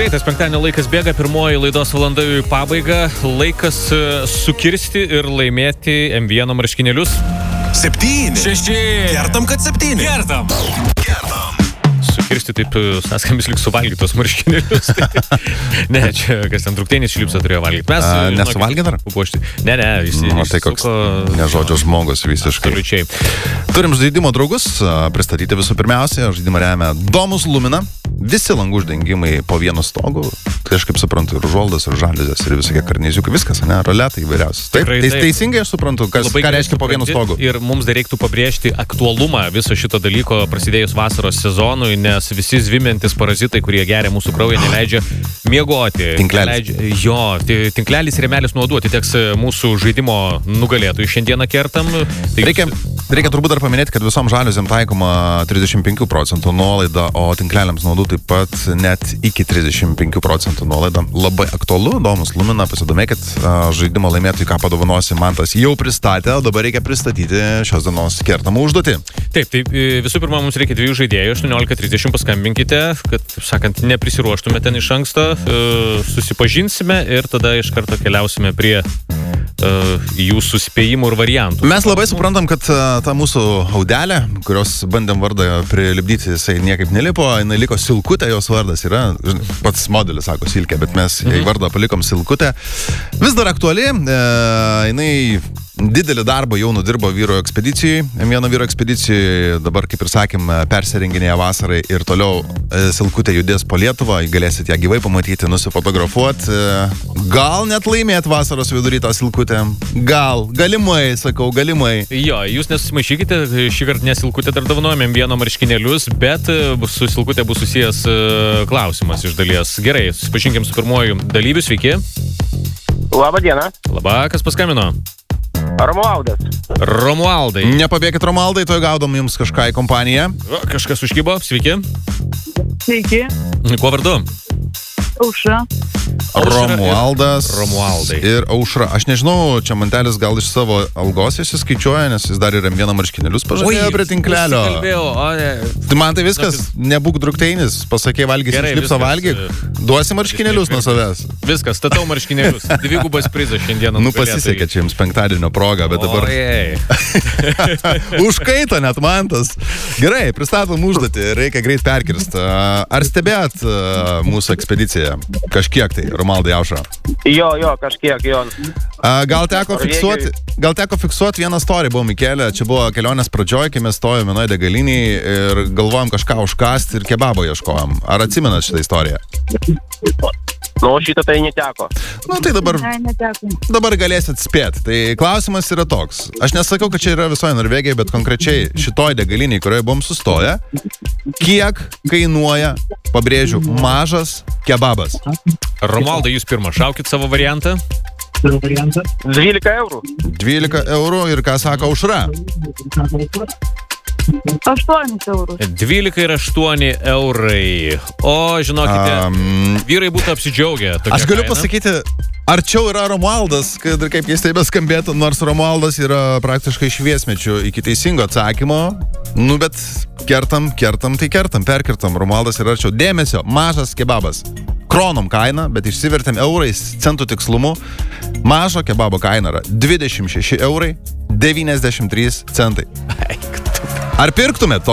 Greitas penktadienio laikas bėga, pirmoji laidos valanda į pabaigą. Laikas sukirsti ir laimėti M1 marškinėlius. 7. 6. Kertam, kad 7. Kertam. Sukirsti taip, saskambis lyg suvalgytos marškinėlius. Ne, čia kas ten trukteinis šlipsą turėjo valgyti. Mes nesuvalgė dar? Pupuošti. Ne, jis tai koks nežodžio žmogus visiškai. Absoliučiai. Turim žaidimo draugus, pristatyti visų pirmiausia. Žaidimą remia Domus Lumina. Visi langų uždengimai po vienu stogu. Tai aš kaip suprantu, ir užuolaidos, ir žaliuzės, ir visokie karniziukai, viskas, ne, roletai įvairiausias. Taip, teisingai aš suprantu, ką reiškia po vienu stogu. Ir mums dar reiktų pabrėžti aktualumą viso šito dalyko prasidėjus vasaros sezonui, nes visi zvimentis parazitai, kurie geria mūsų kraują, neleidžia miegoti. Tinklelis. Tinklelis rėmelis nuoduoti teks mūsų žaidimo nugalėtojų. Šiandieną kertam. Reikia turbūt dar paminėti, kad visom žaliuzėm taikoma 35% nuolaida, o tinkleliams naudų taip pat net iki 35% nuolaida. Labai aktualu, Domus Lumina, pasidomėkit, žaidimo laimėtojų, ką padovanosi, Mantas jau pristatė, o dabar reikia pristatyti šios dienos kertamą užduotį. Taip, tai visų pirma, mums reikia 2 žaidėjų, 18:30 paskambinkite, kad, taip sakant, neprisiruoštume ten iš anksto, susipažinsime ir tada iš karto keliausime prie jūsų spėjimų ir variantų. Mes labai suprantam, kad ta mūsų audelė, kurios bandėm vardą prilipdyti, jisai niekaip nelipo, jinai liko Silkutė, jos vardas yra, pats modelis sako Silkė, bet mes į vardą palikom Silkutė. Vis dar aktuali, jinai didelį darbą jau nudirbo vyro ekspedicijai, M1 vyro ekspedicijai, dabar, kaip ir sakėm, persirenginėja vasarai ir toliau Silkutė judės po Lietuvą, galėsit ją gyvai pamatyti, nusifotografuoti, gal net laimėti vasaros vidury tą Silkutę, galimai, sakau, galimai. Jo, jūs nesusimaišykite, šį kartą ne Silkutė dar dovanojame M1 marškinėlius, bet su Silkutė bus susijęs klausimas iš dalies. Gerai, susipažinkim su pirmuoju dalyviu, sveiki. Labą dieną. Labą, kas paskambino? Romualdas. Romualdai. Nepabėkit, Romualdai, toj gaudom jums kažką į kompaniją. Kažkas užkybo, sveiki. Sveiki. Kuo vardu? Aušra. Romualdas Romualdai. Ir Aušra. Aš nežinau, čia Mantelis gal iš savo algos išsiskaičiuoja, nes jis dar ir M1 marškinėlius pažadėjo prie tinklelio. Tai man tai viskas, nebūk drukteinis, pasakė valgysi šlipsą valgyk, duosi marškinėlius nuo savęs. Viskas, statau marškinėlius. Dvigubas prizas šiandieną. Pasisekė čia jums penktadienio proga, bet dabar... Užkaito net Mantas. Gerai, pristatom užduotį, reikia greit perkirsti. Ar stebėjot mūsų ekspediciją? Kažkiek tai, Romaldai, Aušra. Jo, kažkiek, jo. Gal teko fiksuoti vieną storį, buvom įkelę, čia buvo kelionės pradžioj, kai mes stojom vienoje degalinėje ir galvojom kažką užkasti ir kebabo ieškojom. Ar atsimenat šitą istoriją? Šitą tai neteko. Tai dabar galėsit spėti. Tai klausimas yra toks. Aš nesakau, kad čia yra visoje Norvegijoje, bet konkrečiai šitoj degaliniai, kurioje buvom sustoję, kiek kainuoja, pabrėžiu, mažas kebabas? Romualdai, jūs pirmą šaukit savo variantą. 12 eurų. 12 eurų ir ką sako Aušra? 8 eurų. 12 ir 8 eurai. O, žinokite, vyrai būtų apsidžiaugę. Aš galiu pasakyti, arčiau yra Romualdas, kad ir kaip keistai beskambėtų, nors Romualdas yra praktiškai šviesmečių iki teisingo atsakymo. Bet kertam, perkirtam. Romualdas yra arčiau. Dėmesio, mažas kebabas. Kronom kaina, bet išsivertėm eurais, centų tikslumu. Mažo kebabo kaina yra 26 eurai 93 centai. Ar pirktumėt